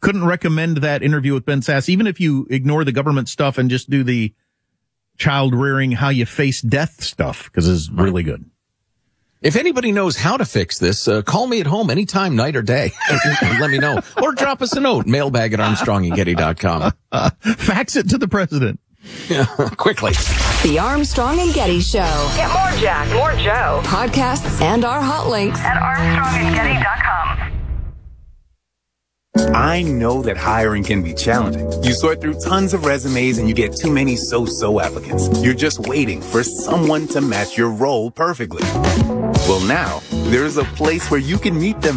couldn't recommend that interview with Ben Sasse, even if you ignore the government stuff and just do the child rearing, how you face death stuff, because it's really good. If anybody knows how to fix this, call me at home anytime, night or day. Let me know. Or drop us a note, mailbag@armstrongandgetty.com. Fax it to the president. Yeah, quickly. The Armstrong and Getty Show. Get more Jack, more Joe. Podcasts and our hot links At armstrongandgetty.com. I know that hiring can be challenging. You sort through tons of resumes and you get too many so-so applicants. You're just waiting for someone to match your role perfectly. Well, now, there's a place where you can meet them